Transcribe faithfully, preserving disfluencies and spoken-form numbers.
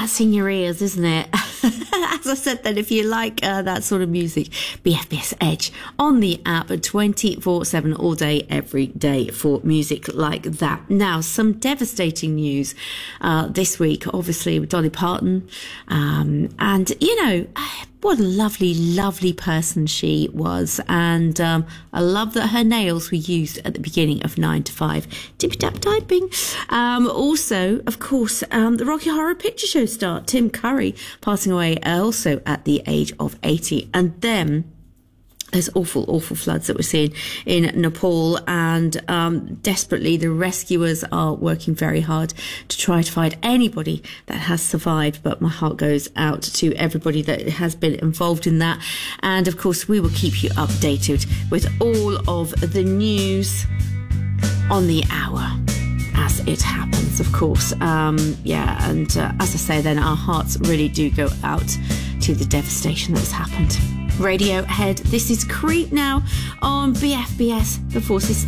that's in your ears, isn't it? As I said then, if you like uh, that sort of music, B F B S Edge on the app twenty-four seven all day, every day for music like that. Now, some devastating news uh, this week, obviously, with Dolly Parton. Um, and, you know, what a lovely, lovely person she was. And um, I love that her nails were used at the beginning of nine to five. Tippy-tap-typing. Um, also, of course, um, the Rocky Horror Picture Show star, Tim Curry, passing away also at the age of eighty. And then there's awful, awful floods that we're seeing in Nepal, and um, desperately the rescuers are working very hard to try to find anybody that has survived. But my heart goes out to everybody that has been involved in that. And of course, we will keep you updated with all of the news on the hour as it happens, of course. Um, yeah, and uh, as I say, then our hearts really do go out to the devastation that's happened. Radiohead, this is Creep now on B F B S, the Forces.